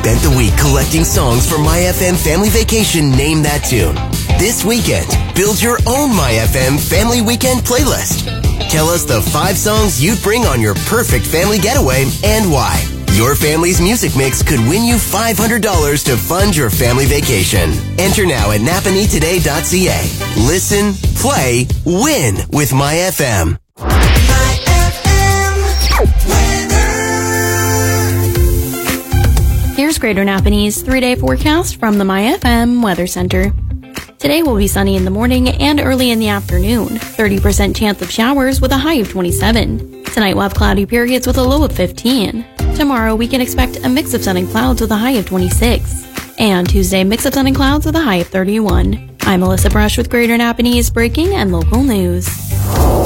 spent the week collecting songs for MyFM Family Vacation Name That Tune. This weekend, build your own MyFM Family Weekend playlist. Tell us the 5 songs you'd bring on your perfect family getaway and why. Your family's music mix could win you $500 to fund your family vacation. Enter now at napanitoday.ca. Listen, play, win with MyFM. Here's Greater Napanese 3-day forecast from the MyFM Weather Center. Today will be sunny in the morning and early in the afternoon. 30% chance of showers with a high of 27. Tonight we'll have cloudy periods with a low of 15. Tomorrow we can expect a mix of sun and clouds with a high of 26. And Tuesday, mix of sun and clouds with a high of 31. I'm Melissa Brush with Greater Napanese breaking and local news.